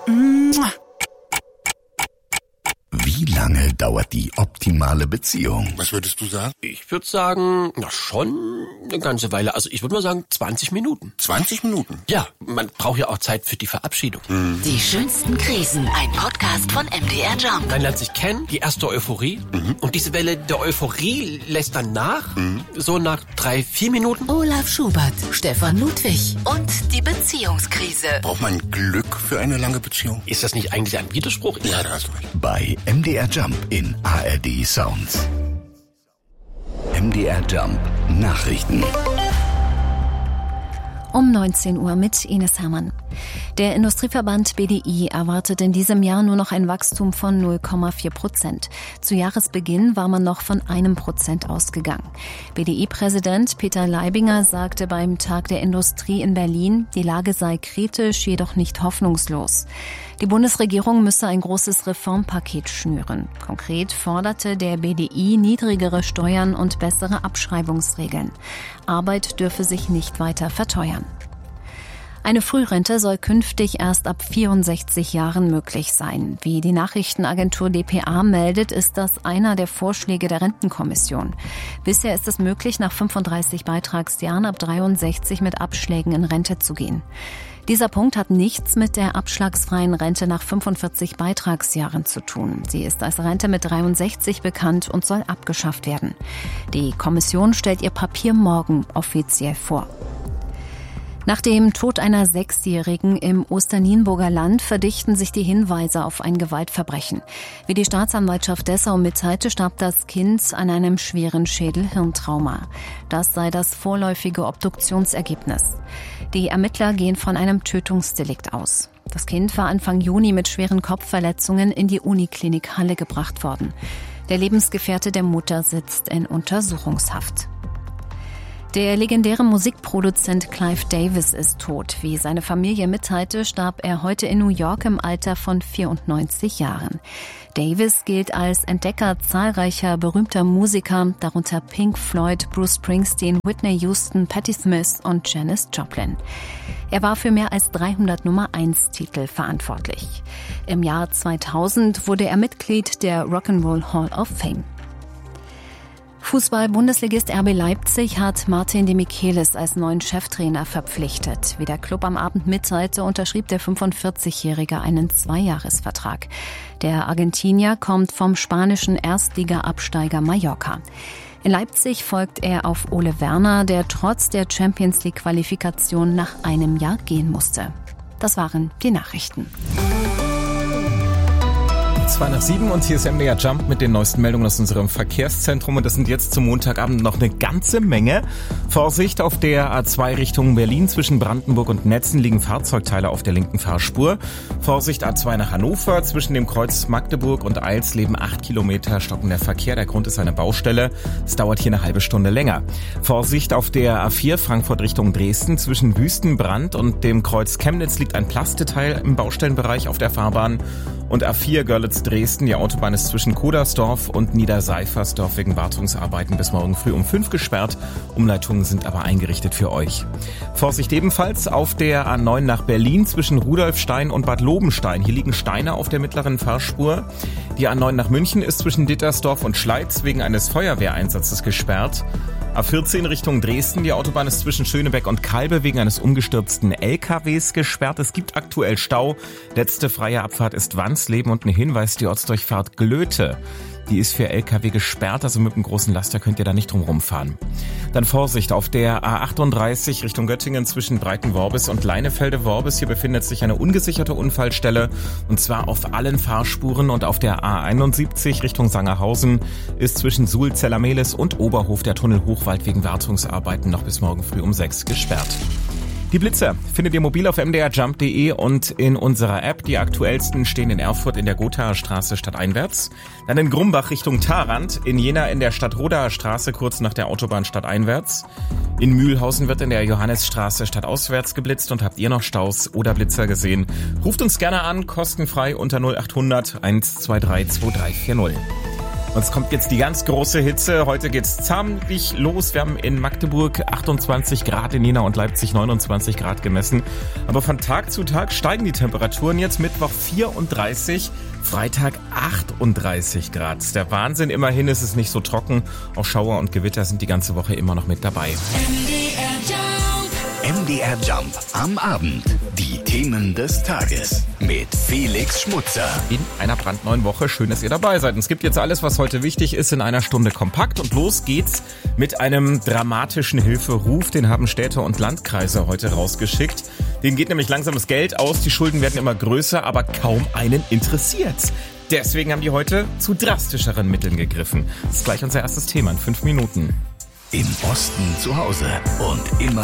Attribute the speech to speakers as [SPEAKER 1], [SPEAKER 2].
[SPEAKER 1] Wie lange dauert die optimale Beziehung?
[SPEAKER 2] Was würdest du sagen?
[SPEAKER 3] Ich würde sagen, schon eine ganze Weile. Also ich würde mal sagen 20 Minuten.
[SPEAKER 2] 20 Minuten?
[SPEAKER 3] Ja, man braucht ja auch Zeit für die Verabschiedung.
[SPEAKER 4] Die schönsten Krisen. Ein Podcast von MDR Jump.
[SPEAKER 3] Man lernt sich kennen, die erste Euphorie. Und diese Welle der Euphorie lässt dann nach. So nach 3-4 Minuten.
[SPEAKER 4] Olaf Schubert, Stefan Ludwig und die Beziehungskrise.
[SPEAKER 2] Braucht man Glück für eine lange Beziehung?
[SPEAKER 3] Ist das nicht eigentlich ein Widerspruch?
[SPEAKER 2] Ja, da hast du recht.
[SPEAKER 1] Bei MDR Jump in ARD Sounds. MDR Jump Nachrichten.
[SPEAKER 5] Um 19 Uhr mit Ines Hermann. Der Industrieverband BDI erwartet in diesem Jahr nur noch ein Wachstum von 0,4%. Zu Jahresbeginn war man noch von 1% ausgegangen. BDI-Präsident Peter Leibinger sagte beim Tag der Industrie in Berlin, die Lage sei kritisch, jedoch nicht hoffnungslos. Die Bundesregierung müsse ein großes Reformpaket schnüren. Konkret forderte der BDI niedrigere Steuern und bessere Abschreibungsregeln. Arbeit dürfe sich nicht weiter verteuern. Eine Frührente soll künftig erst ab 64 Jahren möglich sein. Wie die Nachrichtenagentur dpa meldet, ist das einer der Vorschläge der Rentenkommission. Bisher ist es möglich, nach 35 Beitragsjahren ab 63 mit Abschlägen in Rente zu gehen. Dieser Punkt hat nichts mit der abschlagsfreien Rente nach 45 Beitragsjahren zu tun. Sie ist als Rente mit 63 bekannt und soll abgeschafft werden. Die Kommission stellt ihr Papier morgen offiziell vor. Nach dem Tod einer 6-Jährigen im Osternienburger Land verdichten sich die Hinweise auf ein Gewaltverbrechen. Wie die Staatsanwaltschaft Dessau mitteilte, starb das Kind an einem schweren Schädel-Hirntrauma. Das sei das vorläufige Obduktionsergebnis. Die Ermittler gehen von einem Tötungsdelikt aus. Das Kind war Anfang Juni mit schweren Kopfverletzungen in die Uniklinik Halle gebracht worden. Der Lebensgefährte der Mutter sitzt in Untersuchungshaft. Der legendäre Musikproduzent Clive Davis ist tot. Wie seine Familie mitteilte, starb er heute in New York im Alter von 94 Jahren. Davis gilt als Entdecker zahlreicher berühmter Musiker, darunter Pink Floyd, Bruce Springsteen, Whitney Houston, Patti Smith und Janis Joplin. Er war für mehr als 300 Nummer-1-Titel verantwortlich. Im Jahr 2000 wurde er Mitglied der Rock'n'Roll Hall of Fame. Fußball-Bundesligist RB Leipzig hat Martin de Michelis als neuen Cheftrainer verpflichtet. Wie der Club am Abend mitteilte, unterschrieb der 45-Jährige einen 2-Jahres-Vertrag. Der Argentinier kommt vom spanischen Erstliga-Absteiger Mallorca. In Leipzig folgt er auf Ole Werner, der trotz der Champions-League-Qualifikation nach einem Jahr gehen musste. Das waren die Nachrichten.
[SPEAKER 6] 6:02 und hier ist MDR Jump mit den neuesten Meldungen aus unserem Verkehrszentrum und das sind jetzt zum Montagabend noch eine ganze Menge. Vorsicht, auf der A2 Richtung Berlin zwischen Brandenburg und Netzen liegen Fahrzeugteile auf der linken Fahrspur. Vorsicht, A2 nach Hannover zwischen dem Kreuz Magdeburg und Eilsleben 8 Kilometer stockender Verkehr. Der Grund ist eine Baustelle. Es dauert hier eine halbe Stunde länger. Vorsicht, auf der A4 Frankfurt Richtung Dresden zwischen Wüstenbrand und dem Kreuz Chemnitz liegt ein Plasteteil im Baustellenbereich auf der Fahrbahn. Und A4 Görlitz-Dresden, die Autobahn ist zwischen Kodersdorf und Niederseifersdorf wegen Wartungsarbeiten bis morgen früh um 5 gesperrt. Umleitungen sind aber eingerichtet für euch. Vorsicht ebenfalls auf der A9 nach Berlin zwischen Rudolfstein und Bad Lobenstein. Hier liegen Steine auf der mittleren Fahrspur. Die A9 nach München ist zwischen Dittersdorf und Schleiz wegen eines Feuerwehreinsatzes gesperrt. A14 Richtung Dresden, die Autobahn ist zwischen Schönebeck und Kalbe wegen eines umgestürzten LKWs gesperrt. Es gibt aktuell Stau. Letzte freie Abfahrt ist Wansleben und ein Hinweis, die Ortsdurchfahrt Glöte. Die ist für LKW gesperrt, also mit einem großen Laster könnt ihr da nicht drum rumfahren. Dann Vorsicht, auf der A38 Richtung Göttingen zwischen Breitenworbis und Leinefelde-Worbis. Hier befindet sich eine ungesicherte Unfallstelle und zwar auf allen Fahrspuren. Und auf der A71 Richtung Sangerhausen ist zwischen Suhl-Zellermehlis und Oberhof der Tunnel Hochwald wegen Wartungsarbeiten noch bis morgen früh um 6 gesperrt. Die Blitze findet ihr mobil auf mdrjump.de und in unserer App. Die aktuellsten stehen in Erfurt in der Gothaer Straße stadteinwärts. Dann in Grumbach Richtung Tharandt, in Jena in der Stadtrodaer Straße kurz nach der Autobahn stadteinwärts. In Mühlhausen wird in der Johannesstraße stadtauswärts geblitzt und habt ihr noch Staus oder Blitzer gesehen? Ruft uns gerne an, kostenfrei unter 0800 123 2340. Und es kommt jetzt die ganz große Hitze. Heute geht's zammlich los. Wir haben in Magdeburg 28 Grad, in Jena und Leipzig 29 Grad gemessen. Aber von Tag zu Tag steigen die Temperaturen. Jetzt Mittwoch 34, Freitag 38 Grad. Der Wahnsinn, immerhin ist es nicht so trocken. Auch Schauer und Gewitter sind die ganze Woche immer noch mit dabei.
[SPEAKER 1] MDR Jump am Abend. Die Themen des Tages mit Felix Schmutzer.
[SPEAKER 6] In einer brandneuen Woche. Schön, dass ihr dabei seid. Und es gibt jetzt alles, was heute wichtig ist, in einer Stunde kompakt. Und los geht's mit einem dramatischen Hilferuf. Den haben Städte und Landkreise heute rausgeschickt. Denen geht nämlich langsam das Geld aus. Die Schulden werden immer größer, aber kaum einen interessiert's. Deswegen haben die heute zu drastischeren Mitteln gegriffen. Das ist gleich unser erstes Thema in 5 Minuten.
[SPEAKER 1] Im Osten zu Hause und immer